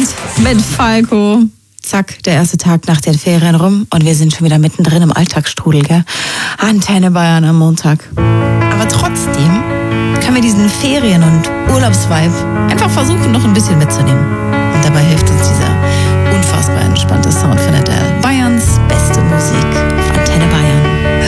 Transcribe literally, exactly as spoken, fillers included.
Abend mit Falco. Zack, der erste Tag nach den Ferien rum und wir sind schon wieder mittendrin im Alltagsstrudel, gell? Antenne Bayern am Montag. Aber trotzdem können wir diesen Ferien- und Urlaubsvibe einfach versuchen, noch ein bisschen mitzunehmen. Und dabei hilft uns dieser unfassbar entspannte Sound